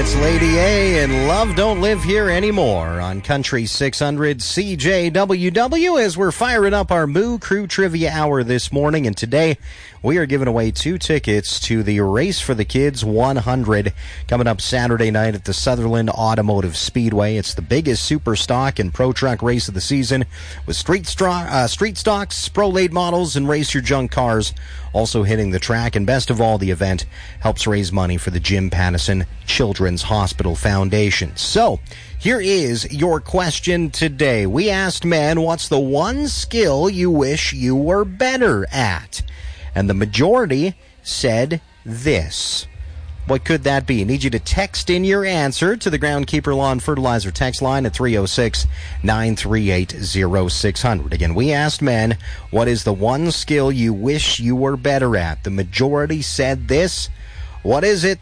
That's Lady A and Love Don't Live Here Anymore on Country 600 CJWW as we're firing up our Moo Crew Trivia Hour this morning. And today we are giving away 2 tickets to the Race for the Kids 100 coming up Saturday night at the Sutherland Automotive Speedway. It's the biggest super stock and pro truck race of the season with street stocks, pro late models, and race your junk cars also hitting the track. And best of all, the event helps raise money for the Jim Pattison Children's Hospital Foundation. So, here is your question today. We asked men, what's the one skill you wish you were better at? And the majority said this. What could that be? I need you to text in your answer to the Groundkeeper Lawn Fertilizer text line at 306-938-0600. Again, we asked men, what is the one skill you wish you were better at? The majority said this. What is it?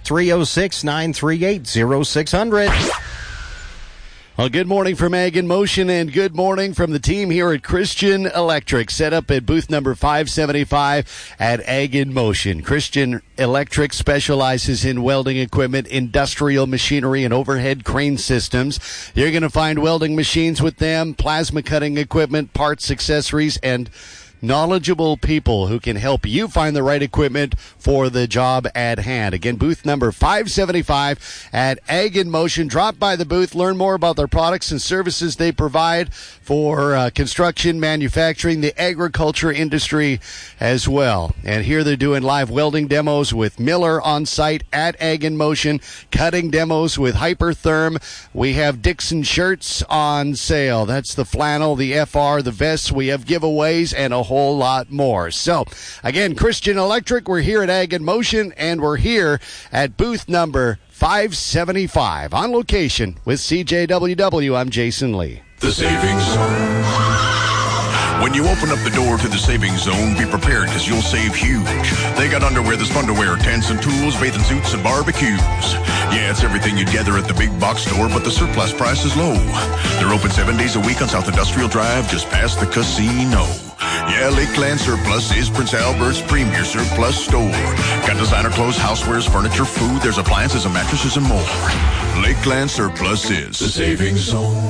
306-938-0600. Well, good morning from Ag in Motion, and good morning from the team here at Christian Electric, set up at booth number 575 at Ag in Motion. Christian Electric specializes in welding equipment, industrial machinery, and overhead crane systems. You're going to find welding machines with them, plasma cutting equipment, parts, accessories, and knowledgeable people who can help you find the right equipment for the job at hand. Again, booth number 575 at Ag in Motion. Drop by the booth, learn more about their products and services they provide for construction, manufacturing, the agriculture industry as well. And here they're doing live welding demos with Miller on site at Ag in Motion, cutting demos with Hypertherm. We have Dixon shirts on sale. That's the flannel, the FR, the vests. We have giveaways and a whole lot more. So, again, Christian Electric, we're here at Ag in Motion, and we're here at booth number 575 on location with CJWW. I'm Jason Lee. The Savings Zone. When you open up the door to the Savings Zone, be prepared because you'll save huge. They got underwear that's fun to wear, tents and tools, bathing suits and barbecues. Yeah, it's everything you'd gather at the big box store, but the surplus price is low. They're open 7 days a week on South Industrial Drive, just past the casino. Yeah, Lakeland Surplus is Prince Albert's premier surplus store. Got designer clothes, housewares, furniture, food. There's appliances and mattresses and more. Lakeland Surplus is the Savings Zone.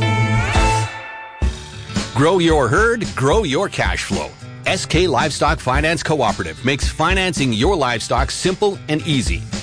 Grow your herd, grow your cash flow. SK Livestock Finance Cooperative makes financing your livestock simple and easy.